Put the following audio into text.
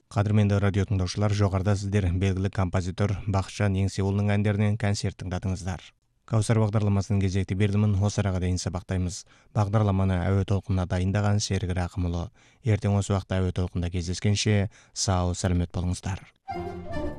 Кадырменді радио тыңдаушылар, жоғарыда сіздер белгілі композитор Бақытжан Еңсеұлының әндерінен концерт тыңдадыңыздар. Каусар бағдарламасының кезекті бердімін, осы араға дейін сабақтаймыз. Бағдарламаны әуе толқынына дайындаған Серік Рақымұлы. Ертең осы уақытта әуе толқында кездескенше, сау, сәлемет болыңыздар.